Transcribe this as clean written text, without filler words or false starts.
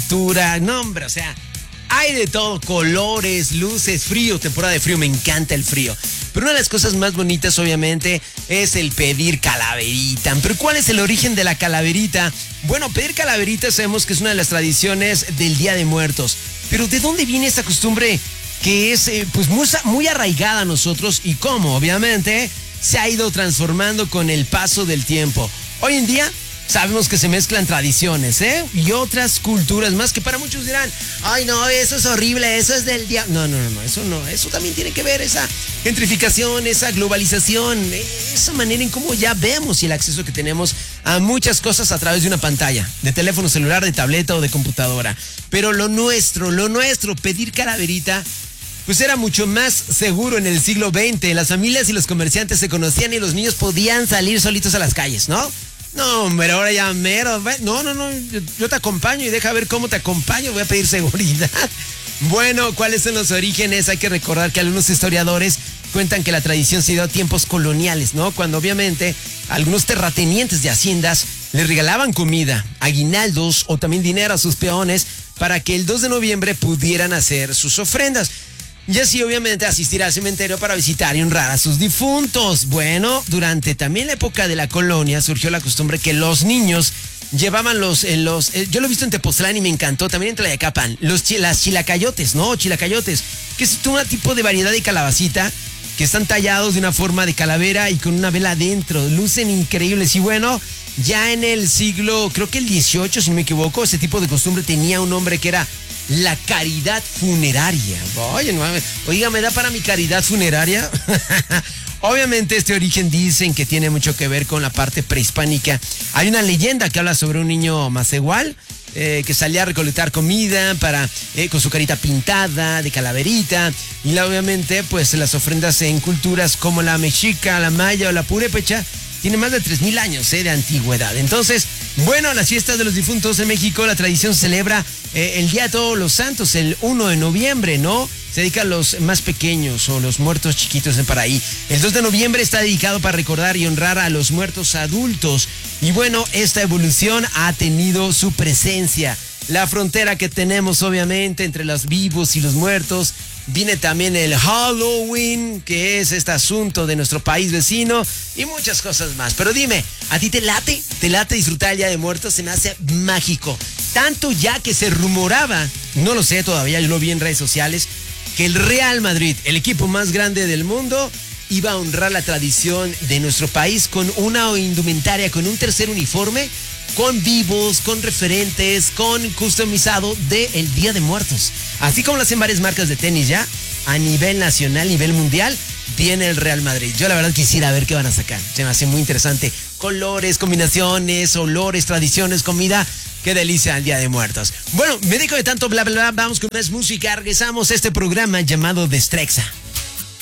cultura, no hombre, o sea, hay de todo, colores, luces, frío, temporada de frío, me encanta el frío. Pero una de las cosas más bonitas, obviamente, es el pedir calaverita. Pero ¿cuál es el origen de la calaverita? Bueno, pedir calaverita sabemos que es una de las tradiciones del Día de Muertos. Pero ¿de dónde viene esta costumbre que es pues muy arraigada a nosotros y cómo, obviamente, se ha ido transformando con el paso del tiempo? Hoy en día sabemos que se mezclan tradiciones, y otras culturas más que para muchos dirán, ay no, eso es horrible, eso es del diablo. No, eso también tiene que ver esa gentrificación, esa globalización, esa manera en cómo ya vemos y el acceso que tenemos a muchas cosas a través de una pantalla, de teléfono celular, de tableta o de computadora. Pero lo nuestro, pedir calaverita, pues era mucho más seguro en el siglo XX. Las familias y los comerciantes se conocían y los niños podían salir solitos a las calles, ¿no? No, hombre, ahora ya mero. No, yo te acompaño y deja ver cómo te acompaño. Voy a pedir seguridad. Bueno, ¿cuáles son los orígenes? Hay que recordar que algunos historiadores cuentan que la tradición se dio a tiempos coloniales, ¿no? Cuando obviamente algunos terratenientes de haciendas les regalaban comida, aguinaldos o también dinero a sus peones para que el 2 de noviembre pudieran hacer sus ofrendas. Y así obviamente asistir al cementerio para visitar y honrar a sus difuntos. Bueno, durante también la época de la colonia surgió la costumbre que los niños llevaban yo lo he visto en Tepoztlán y me encantó, también en Tlayacapan, las chilacayotes, ¿no? Chilacayotes, que es un tipo de variedad de calabacita que están tallados de una forma de calavera y con una vela adentro. Lucen increíbles y bueno, ya en el siglo, creo que el 18, si no me equivoco, ese tipo de costumbre tenía un nombre que era la caridad funeraria. Oiga, ¿me da para mi caridad funeraria? Obviamente este origen dicen que tiene mucho que ver con la parte prehispánica. Hay una leyenda que habla sobre un niño macehual que salía a recolectar comida con su carita pintada de calaverita. Y obviamente pues las ofrendas en culturas como la mexica, la maya o la purépecha tiene más de 3,000 años de antigüedad. Entonces, bueno, las fiestas de los difuntos en México, la tradición celebra el Día de Todos los Santos, el 1 de noviembre, ¿no? Se dedica a los más pequeños o los muertos chiquitos de por ahí. El 2 de noviembre está dedicado para recordar y honrar a los muertos adultos. Y bueno, esta evolución ha tenido su presencia. La frontera que tenemos, obviamente, entre los vivos y los muertos. Viene también el Halloween, que es este asunto de nuestro país vecino, y muchas cosas más. Pero dime, ¿a ti te late? ¿Te late disfrutar el Día de Muertos? Se me hace mágico. Tanto ya que se rumoraba, no lo sé todavía, yo lo vi en redes sociales, que el Real Madrid, el equipo más grande del mundo, iba a honrar la tradición de nuestro país con una indumentaria, con un tercer uniforme, con vivos, con referentes, con customizado del Día de Muertos. Así como lo hacen varias marcas de tenis ya, a nivel nacional, nivel mundial, viene el Real Madrid. Yo la verdad quisiera ver qué van a sacar. Se me hace muy interesante. Colores, combinaciones, olores, tradiciones, comida. Qué delicia el Día de Muertos. Bueno, me dejo de tanto bla, bla, bla. Vamos con más música. Regresamos a este programa llamado Destrexa.